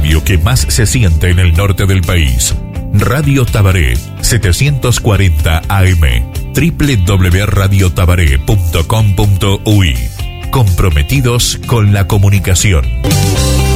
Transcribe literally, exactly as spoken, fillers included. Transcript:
radio que más se siente en el norte del país. Radio Tabaré setecientos cuarenta A M, doble u doble u doble u punto radio tabaré punto com punto u y. Comprometidos con la comunicación.